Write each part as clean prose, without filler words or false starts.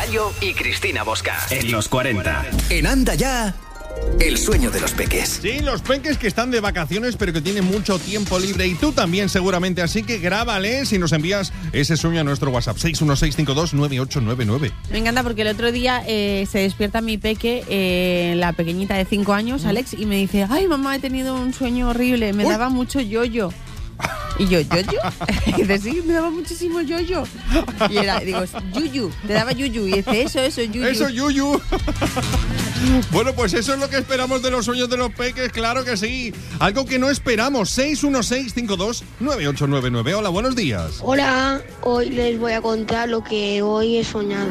Bayo y Cristina Bosca. En los 40. En Anda Ya, el sueño de los peques. Sí, los peques que están de vacaciones pero que tienen mucho tiempo libre, y tú también seguramente, así que grábales y nos envías ese sueño a nuestro WhatsApp 616529899. Me encanta porque el otro día se despierta mi peque, la pequeñita de 5 años, Alex, y me dice: ay, mamá, he tenido un sueño horrible, me daba mucho yoyo. Y yo, ¿yoyo? Y dice: sí, me daba muchísimo yoyo. Y digo, yuyu, te daba yuyu. Y dice, eso, yuyu. Eso, yuyu. Bueno, pues eso es lo que esperamos de los sueños de los peques, claro que sí. Algo que no esperamos, 616529899. Hola, buenos días. Hola, hoy les voy a contar lo que hoy he soñado.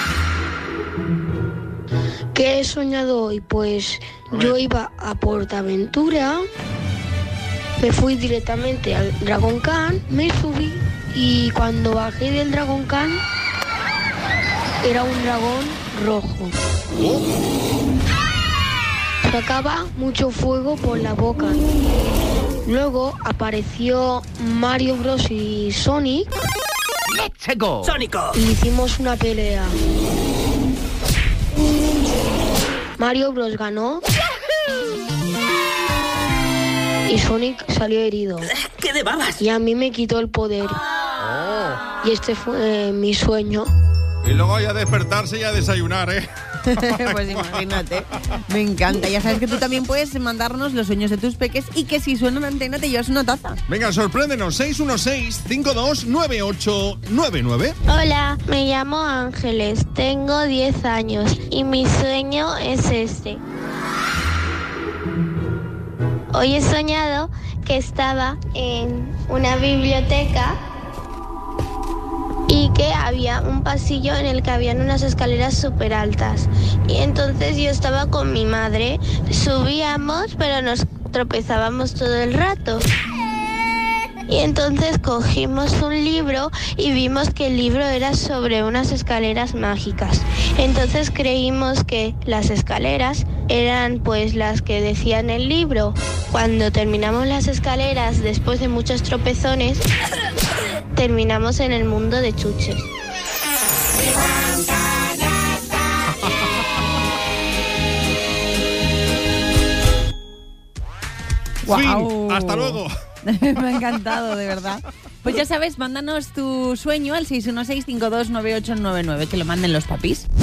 ¿Qué he soñado hoy? Pues yo iba a PortAventura, me fui directamente al Dragon Khan, me subí y cuando bajé del Dragon Khan era un dragón rojo. Sacaba mucho fuego por la boca. Luego apareció Mario Bros y Sonic. ¡Let's go! ¡Sónico! Y hicimos una pelea. Mario Bros ganó y Sonic salió herido. ¡Qué de babas! Y a mí me quitó el poder. Y este fue mi sueño. Y luego ya despertarse y a desayunar, ¿eh? Pues imagínate, me encanta. Ya sabes que tú también puedes mandarnos los sueños de tus peques y que si suena una antena te llevas una taza. Venga, sorpréndenos, 616529899. Hola, me llamo Ángeles, tengo 10 años y mi sueño es este. Hoy he soñado que estaba en una biblioteca y que había un pasillo en el que habían unas escaleras súper altas. Y entonces yo estaba con mi madre, subíamos pero nos tropezábamos todo el rato. Y entonces cogimos un libro y vimos que el libro era sobre unas escaleras mágicas. Entonces creímos que las escaleras eran pues las que decía en el libro. Cuando terminamos las escaleras, después de muchos tropezones, terminamos en el mundo de chuches. Fin. Hasta luego. Me ha encantado, de verdad. Pues ya sabes, mándanos tu sueño al 616529899, que lo manden los papis.